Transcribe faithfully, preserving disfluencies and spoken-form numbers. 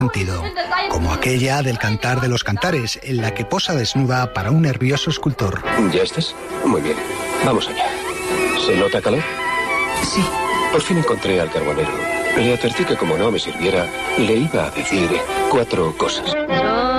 sentido, como aquella del Cantar de los Cantares, en la que posa desnuda para un nervioso escultor. ¿Ya estás? Muy bien. Vamos allá. ¿Se nota calor? Sí. Por fin encontré al carbonero. Le advertí que como no me sirviera, le iba a decir cuatro cosas.